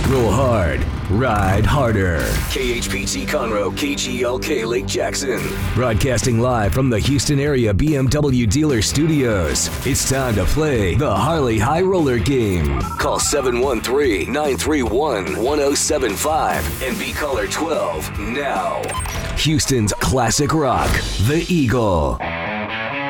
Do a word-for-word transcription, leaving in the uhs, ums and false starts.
Roll hard, ride harder. K H P T Conroe, K G L K Lake Jackson. Broadcasting live from the Houston area B M W dealer studios. It's time to play the Harley High Roller game. Call seven one three, nine three one, one oh seven five and be caller twelve now. Houston's classic rock, The Eagle.